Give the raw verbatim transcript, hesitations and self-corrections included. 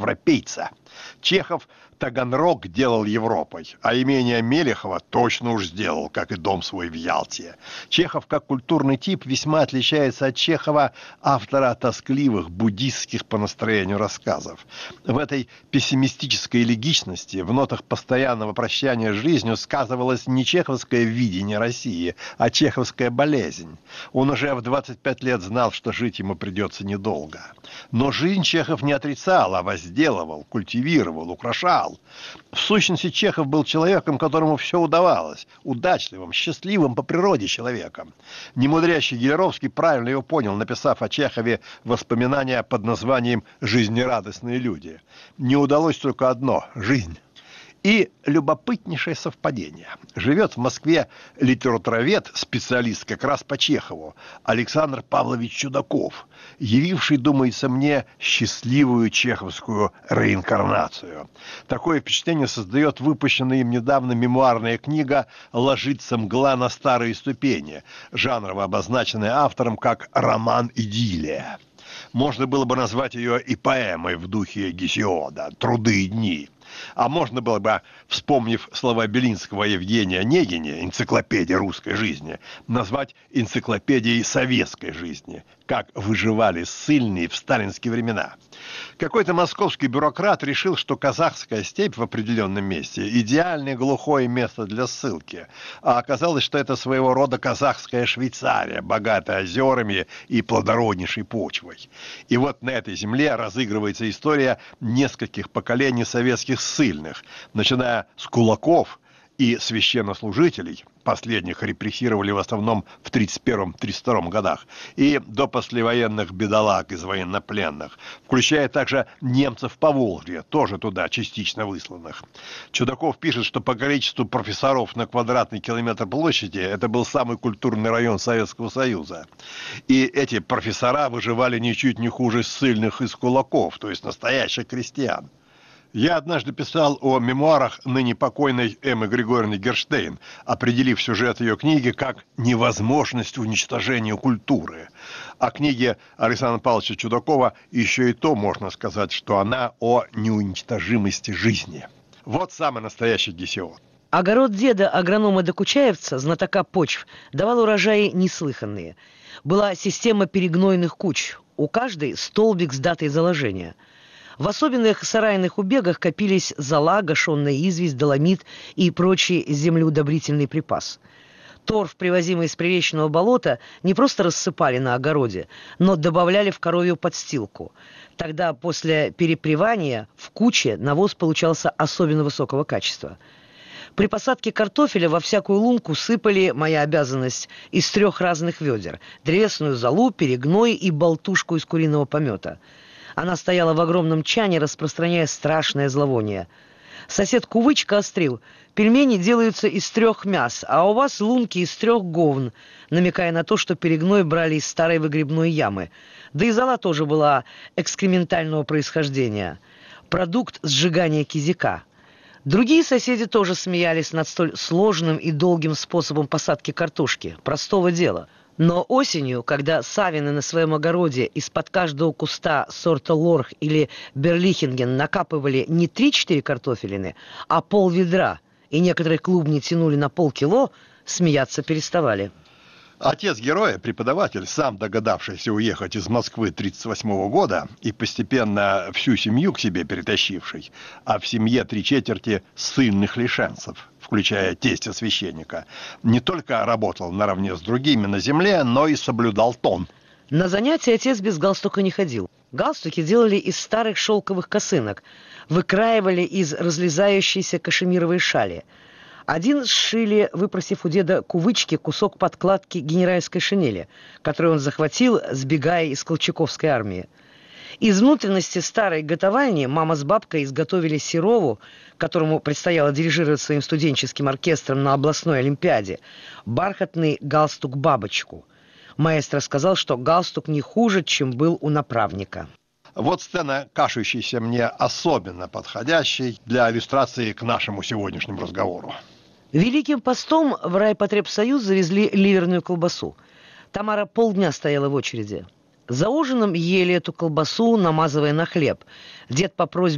европейца. Чехов Таганрог делал Европой, а имение Мелехова точно уж сделал, как и дом свой в Ялте. Чехов, как культурный тип, весьма отличается от Чехова, автора тоскливых, буддистских по настроению рассказов. В этой пессимистической элегичности, в нотах постоянного прощания с жизнью сказывалось не чеховское видение России, а чеховская болезнь. Он уже в двадцать пять лет знал, что жить ему придется недолго. Но жизнь Чехов не отрицал, а возделывал, культивировал, украшал. В сущности, Чехов был человеком, которому все удавалось, удачливым, счастливым по природе человеком. Немудрящий Гелеровский правильно его понял, написав о Чехове воспоминания под названием «Жизнерадостные люди». Не удалось только одно – жизнь. И любопытнейшее совпадение. Живет в Москве литературовед, специалист как раз по Чехову, Александр Павлович Чудаков, явивший, думается мне, счастливую чеховскую реинкарнацию. Такое впечатление создает выпущенная им недавно мемуарная книга «Ложится мгла на старые ступени», жанрово обозначенная автором как «роман-идиллия». Можно было бы назвать ее и поэмой в духе Гесиода «Труды и дни». А можно было бы, вспомнив слова Белинского Евгения Онегина, энциклопедия русской жизни, назвать энциклопедией советской жизни, как выживали ссыльные в сталинские времена. Какой-то московский бюрократ решил, что казахская степь в определенном месте – идеальное глухое место для ссылки, а оказалось, что это своего рода казахская Швейцария, богатая озерами и плодороднейшей почвой. И вот на этой земле разыгрывается история нескольких поколений советских ссыльных, начиная с кулаков и священнослужителей, последних репрессировали в основном в тридцать первом — тридцать втором годах, и до послевоенных бедолаг из военнопленных, включая также немцев Поволжья, тоже туда частично высланных. Чудаков пишет, что по количеству профессоров на квадратный километр площади это был самый культурный район Советского Союза. И эти профессора выживали ничуть не хуже ссыльных из кулаков, то есть настоящих крестьян. Я однажды писал о мемуарах ныне покойной Эммы Григорьевны Герштейн, определив сюжет ее книги как «невозможность уничтожения культуры». О книге Александра Павловича Чудакова еще и то можно сказать, что она о неуничтожимости жизни. Вот самый настоящий Гесиод. Огород деда агронома-докучаевца, знатока почв, давал урожаи неслыханные. Была система перегнойных куч, у каждой столбик с датой заложения. В особенных сарайных убегах копились зола, гашеная известь, доломит и прочий землеудобрительный припас. Торф, привозимый из приречного болота, не просто рассыпали на огороде, но добавляли в коровью подстилку. Тогда после перепревания в куче навоз получался особенно высокого качества. При посадке картофеля во всякую лунку сыпали, моя обязанность, из трех разных ведер – древесную золу, перегной и болтушку из куриного помета. Она стояла в огромном чане, распространяя страшное зловоние. Сосед Кувычка острил: пельмени делаются из трех мяс, а у вас лунки из трех говн, намекая на то, что перегной брали из старой выгребной ямы. Да и зола тоже была экскрементального происхождения. Продукт сжигания кизяка. Другие соседи тоже смеялись над столь сложным и долгим способом посадки картошки. Простого дела. Но осенью, когда савины на своем огороде из-под каждого куста сорта лорх или берлихинген накапывали не три-четыре картофелины, а полведра, и некоторые клубни тянули на полкило, смеяться переставали. Отец героя, преподаватель, сам догадавшийся уехать из Москвы тридцать восьмого года и постепенно всю семью к себе перетащивший, а в семье три четверти ссыльных лишенцев, включая тестя священника, не только работал наравне с другими на земле, но и соблюдал тон. На занятия отец без галстука не ходил. Галстуки делали из старых шелковых косынок, выкраивали из разлезающейся кашемировой шали. Один сшили, выпросив у деда Кувычки кусок подкладки генеральской шинели, которую он захватил, сбегая из колчаковской армии. Из внутренности старой готовальни мама с бабкой изготовили Серову, которому предстояло дирижировать своим студенческим оркестром на областной олимпиаде, бархатный галстук-бабочку. Маэстро сказал, что галстук не хуже, чем был у направника. Вот сцена, кажущаяся мне особенно подходящей для иллюстрации к нашему сегодняшнему разговору. Великим постом в райпотребсоюз завезли ливерную колбасу. Тамара полдня стояла в очереди. За ужином ели эту колбасу, намазывая на хлеб. Дед по просьбе